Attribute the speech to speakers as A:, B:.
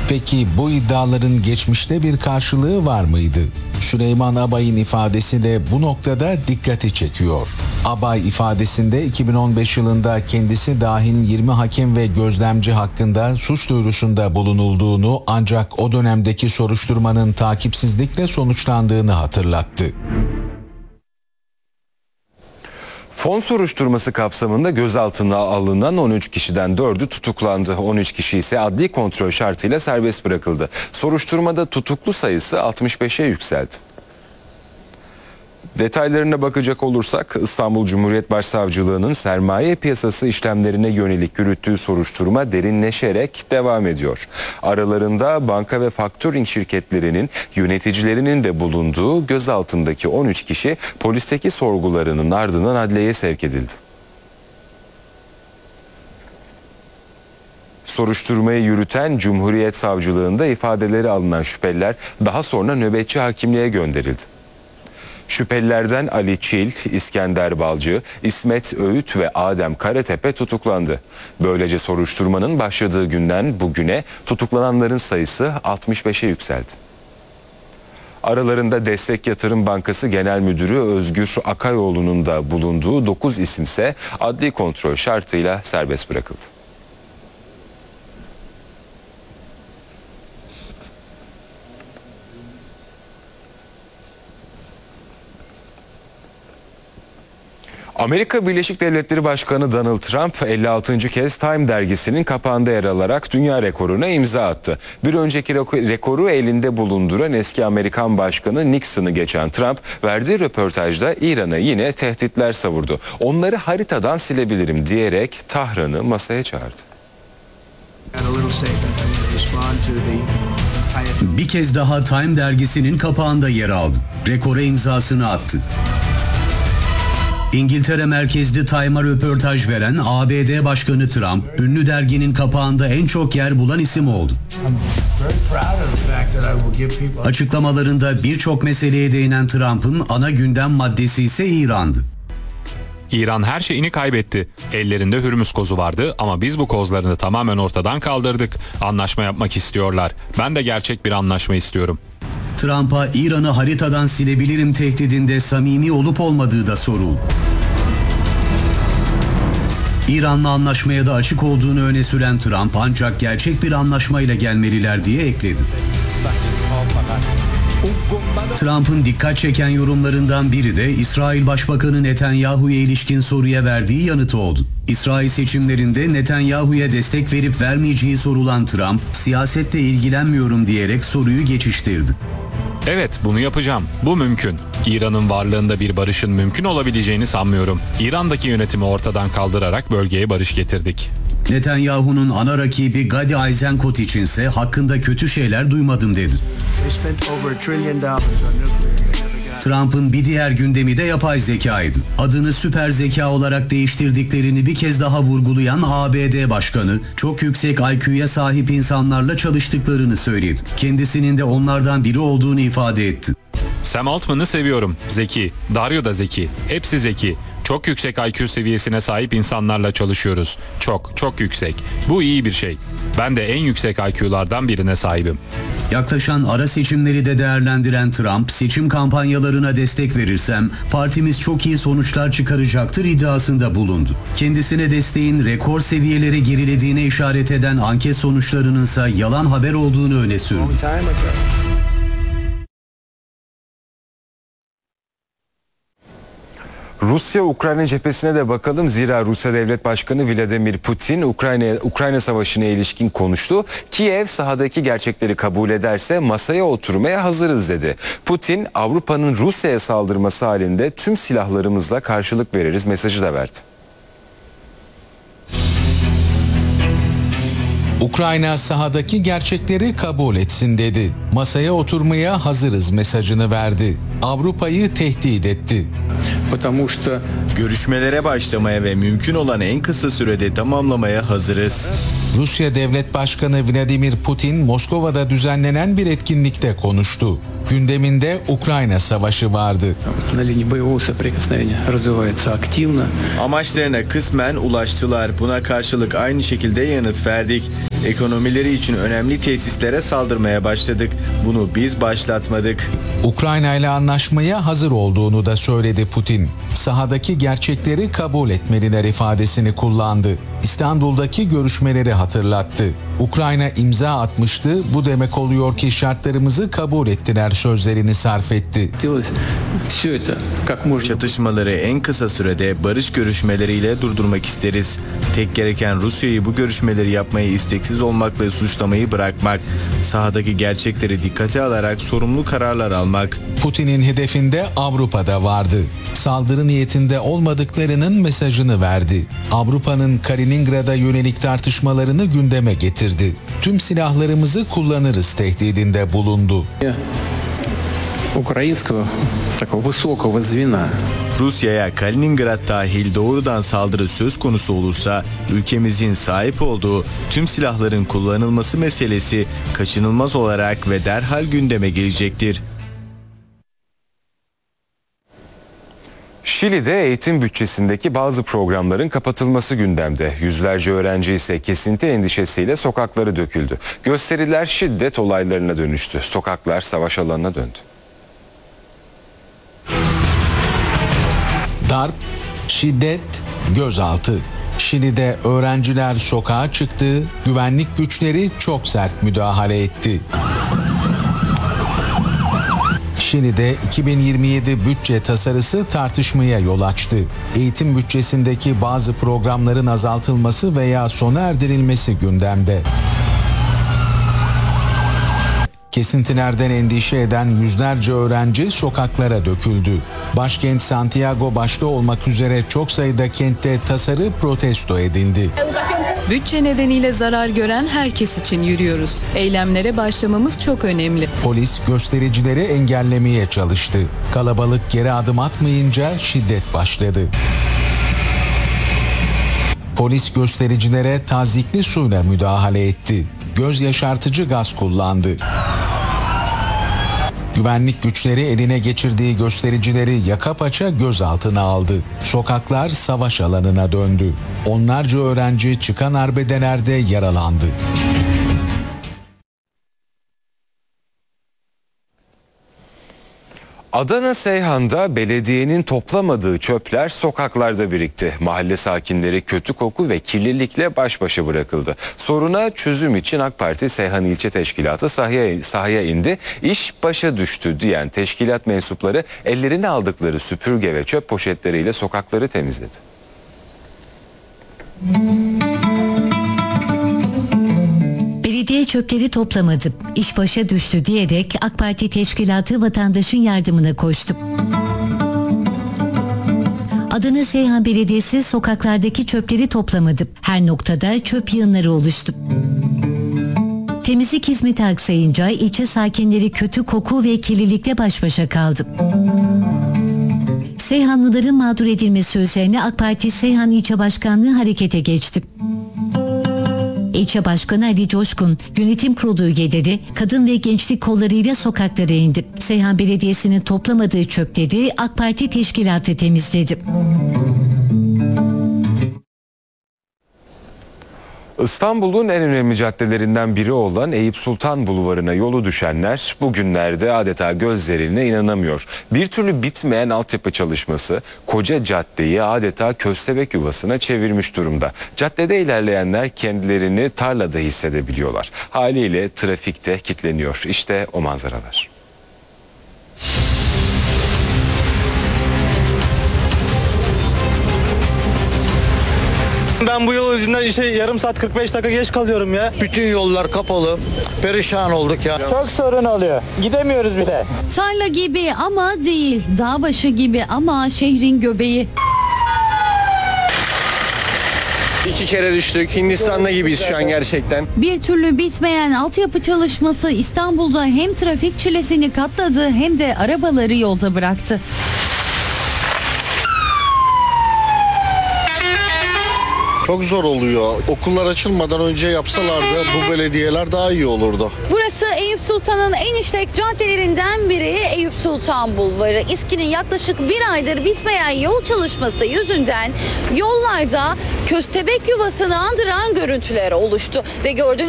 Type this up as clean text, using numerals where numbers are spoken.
A: Peki bu iddiaların geçmişte bir karşılığı var mıydı? Süleyman Abay'ın ifadesi de bu noktada dikkati çekiyor. Abay ifadesinde 2015 yılında kendisi dahil 20 hakem ve gözlemci hakkında suç duyurusunda bulunulduğunu ancak o dönemdeki soruşturmanın takipsizlikle sonuçlandığını hatırlattı.
B: Fon soruşturması kapsamında gözaltına alınan 13 kişiden 4'ü tutuklandı. 13 kişi ise adli kontrol şartıyla serbest bırakıldı. Soruşturmada tutuklu sayısı 65'e yükseldi. Detaylarına bakacak olursak İstanbul Cumhuriyet Başsavcılığı'nın sermaye piyasası işlemlerine yönelik yürüttüğü soruşturma derinleşerek devam ediyor. Aralarında banka ve faktörink şirketlerinin yöneticilerinin de bulunduğu gözaltındaki 13 kişi polisteki sorgularının ardından adliyeye sevk edildi. Soruşturmayı yürüten Cumhuriyet Savcılığında ifadeleri alınan şüpheliler daha sonra nöbetçi hakimliğe gönderildi. Şüphelilerden Ali Çil, İskender Balcı, İsmet Öğüt ve Adem Karatepe tutuklandı. Böylece soruşturmanın başladığı günden bugüne tutuklananların sayısı 65'e yükseldi. Aralarında Destek Yatırım Bankası Genel Müdürü Özgür Akayoğlu'nun da bulunduğu 9 isimse adli kontrol şartıyla serbest bırakıldı. Amerika Birleşik Devletleri Başkanı Donald Trump 56. kez Time dergisinin kapağında yer alarak dünya rekoruna imza attı. Bir önceki rekoru elinde bulunduran eski Amerikan Başkanı Nixon'ı geçen Trump verdiği röportajda İran'a yine tehditler savurdu. Onları haritadan silebilirim diyerek Tahran'ı masaya çağırdı.
C: Bir kez daha Time dergisinin kapağında yer aldı. Rekora imzasını attı. İngiltere merkezli Time'a röportaj veren ABD Başkanı Trump, ünlü derginin kapağında en çok yer bulan isim oldu. Açıklamalarında birçok meseleye değinen Trump'ın ana gündem maddesi ise İran'dı.
D: İran her şeyini kaybetti. Ellerinde Hürmüz kozu vardı ama biz bu kozlarını tamamen ortadan kaldırdık. Anlaşma yapmak istiyorlar. Ben de gerçek bir anlaşma istiyorum.
C: Trump'a İran'ı haritadan silebilirim tehdidinde samimi olup olmadığı da soruldu. İran'la anlaşmaya da açık olduğunu öne süren Trump ancak gerçek bir anlaşmayla gelmeliler diye ekledi. Trump'ın dikkat çeken yorumlarından biri de İsrail Başbakanı Netanyahu'ya ilişkin soruya verdiği yanıt oldu. İsrail seçimlerinde Netanyahu'ya destek verip vermeyeceği sorulan Trump, siyasetle ilgilenmiyorum diyerek soruyu geçiştirdi.
D: Evet, bunu yapacağım. Bu mümkün. İran'ın varlığında bir barışın mümkün olabileceğini sanmıyorum. İran'daki yönetimi ortadan kaldırarak bölgeye barış getirdik.
C: Netanyahu'nun ana rakibi Gadi Eisenkot içinse hakkında kötü şeyler duymadım dedi. Trump'ın bir diğer gündemi de yapay zekaydı. Adını süper zeka olarak değiştirdiklerini bir kez daha vurgulayan ABD Başkanı, çok yüksek IQ'ya sahip insanlarla çalıştıklarını söyledi. Kendisinin de onlardan biri olduğunu ifade etti.
D: Sam Altman'ı seviyorum. Zeki. Dario da zeki. Hepsi zeki. Çok yüksek IQ seviyesine sahip insanlarla çalışıyoruz. Çok yüksek. Bu iyi bir şey. Ben de en yüksek IQ'lardan birine sahibim.
C: Yaklaşan ara seçimleri de değerlendiren Trump, seçim kampanyalarına destek verirsem partimiz çok iyi sonuçlar çıkaracaktır iddiasında bulundu. Kendisine desteğin rekor seviyelere gerilediğine işaret eden anket sonuçlarının ise yalan haber olduğunu öne sürdü.
B: Rusya-Ukrayna cephesine de bakalım. Zira Rusya Devlet Başkanı Vladimir Putin Ukrayna Savaşı'na ilişkin konuştu. Kiev sahadaki gerçekleri kabul ederse masaya oturmaya hazırız dedi. Putin, Avrupa'nın Rusya'ya saldırması halinde tüm silahlarımızla karşılık veririz mesajı da verdi.
A: Ukrayna sahadaki gerçekleri kabul etsin dedi. Masaya oturmaya hazırız mesajını verdi. Avrupa'yı tehdit etti.
E: потому что
F: Görüşmelere başlamaya ve mümkün olan en kısa sürede tamamlamaya hazırız.
A: Rusya Devlet Başkanı Vladimir Putin, Moskova'da düzenlenen bir etkinlikte konuştu. Gündeminde Ukrayna Savaşı vardı.
E: на линии боевого соприкосновения развивается активно.
F: Amaçlarına kısmen ulaştılar. Buna karşılık aynı şekilde yanıt verdik. Ekonomileri için önemli tesislere saldırmaya başladık. Bunu biz başlatmadık.
A: Ukrayna ile anlaşmaya hazır olduğunu da söyledi Putin. Sahadaki gerçekleri kabul etmeliler ifadesini kullandı. İstanbul'daki görüşmeleri hatırlattı. Ukrayna imza atmıştı, bu demek oluyor ki şartlarımızı kabul ettiler sözlerini sarf etti.
E: Хотелось все это как можно
F: Çatışmaları en kısa sürede barış görüşmeleriyle durdurmak isteriz. Tek gereken Rusya'yı bu görüşmeleri yapmaya isteksiz olmak ve suçlamayı bırakmak. Sahadaki gerçekleri dikkate alarak sorumlu kararlar almak.
A: Putin'in hedefinde Avrupa'da vardı. Saldırı niyetinde olmadıklarının mesajını verdi. Avrupa'nın Kaliningrad'a yönelik tartışmalarını gündeme getirdi. Tüm silahlarımızı kullanırız tehdidinde bulundu.
E: украинского такого высокого звена.
F: Rusya'ya Kaliningrad dahil doğrudan saldırı söz konusu olursa ülkemizin sahip olduğu tüm silahların kullanılması meselesi kaçınılmaz olarak ve derhal gündeme gelecektir.
B: Şili'de eğitim bütçesindeki bazı programların kapatılması gündemde. Yüzlerce öğrenci ise kesinti endişesiyle sokaklara döküldü. Gösteriler şiddet olaylarına dönüştü. Sokaklar savaş alanına döndü.
A: Darp, şiddet, gözaltı. Şili'de öğrenciler sokağa çıktı, güvenlik güçleri çok sert müdahale etti. Şili'de 2027 bütçe tasarısı tartışmaya yol açtı. Eğitim bütçesindeki bazı programların azaltılması veya sona erdirilmesi gündemde. Kesintilerden endişe eden yüzlerce öğrenci sokaklara döküldü. Başkent Santiago başta olmak üzere çok sayıda kentte tasarı protesto edildi.
G: Bütçe nedeniyle zarar gören herkes için yürüyoruz. Eylemlere başlamamız çok önemli.
A: Polis göstericileri engellemeye çalıştı. Kalabalık geri adım atmayınca şiddet başladı. Polis göstericilere tazyikli suyla müdahale etti. Göz yaşartıcı gaz kullandı. Güvenlik güçleri eline geçirdiği göstericileri yaka paça gözaltına aldı. Sokaklar savaş alanına döndü. Onlarca öğrenci çıkan arbedelerde yaralandı.
B: Adana Seyhan'da belediyenin toplamadığı çöpler sokaklarda birikti. Mahalle sakinleri kötü koku ve kirlilikle baş başa bırakıldı. Soruna çözüm için AK Parti Seyhan İlçe Teşkilatı sahaya indi. İş başa düştü diyen teşkilat mensupları ellerine aldıkları süpürge ve çöp poşetleriyle sokakları temizledi.
H: Belediye çöpleri toplamadı, iş başa düştü diyerek AK Parti teşkilatı vatandaşın yardımına koştu. Adana Seyhan Belediyesi sokaklardaki çöpleri toplamadı. Her noktada çöp yığınları oluştu. Temizlik hizmeti aksayınca ilçe sakinleri kötü koku ve kirlilikle baş başa kaldı. Seyhanlıların mağdur edilmesi üzerine AK Parti Seyhan İlçe Başkanlığı harekete geçti. İlçe Başkanı Ali Coşkun, yönetim kurulu üyeleri, kadın ve gençlik kollarıyla sokaklara indi. Seyhan Belediyesi'nin toplamadığı çöpleri AK Parti teşkilatı temizledi.
B: İstanbul'un en önemli caddelerinden biri olan Eyüp Sultan Bulvarı'na yolu düşenler bugünlerde adeta gözlerine inanamıyor. Bir türlü bitmeyen altyapı çalışması koca caddeyi adeta köstebek yuvasına çevirmiş durumda. Caddede ilerleyenler kendilerini tarlada hissedebiliyorlar. Haliyle trafikte kilitleniyor. İşte o manzaralar.
I: Ben bu yol yüzünden işte yarım saat 45 dakika geç kalıyorum ya.
J: Bütün yollar kapalı. Perişan olduk ya.
I: Çok sorun oluyor. Gidemiyoruz bir de.
K: Tarla gibi ama değil. Dağ başı gibi ama şehrin göbeği.
I: 2 kere düştük. Hindistan'da gibiyiz şu an gerçekten.
K: Bir türlü bitmeyen altyapı çalışması İstanbul'da hem trafik çilesini katladı hem de arabaları yolda bıraktı.
J: Çok zor oluyor. Okullar açılmadan önce yapsalardı bu belediyeler daha iyi olurdu.
K: Burası Eyüp Sultan'ın en işlek caddelerinden biri Eyüp Sultan Bulvarı. İSKİ'nin yaklaşık bir aydır bitmeyen yol çalışması yüzünden yollarda köstebek yuvasını andıran görüntüler oluştu. Ve gördüğünüz